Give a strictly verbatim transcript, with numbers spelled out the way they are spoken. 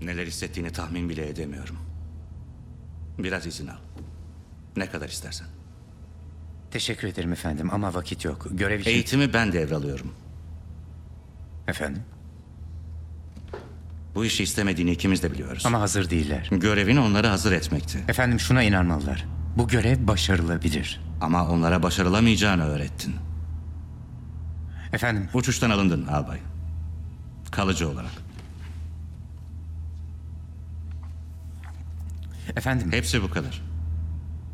Neler hissettiğini tahmin bile edemiyorum. Biraz izin al. Ne kadar istersen. Teşekkür ederim efendim ama vakit yok. Görev için... Eğitimi ben devralıyorum. Efendim? Bu işi istemediğini ikimiz de biliyoruz. Ama hazır değiller. Görevin onları hazır etmekti. Efendim şuna inanmalılar. Bu görev başarılabilir. Ama onlara başarılamayacağını öğrettin. Efendim Uçuştan alındın albay. Kalıcı olarak. Efendim Hepsi bu kadar.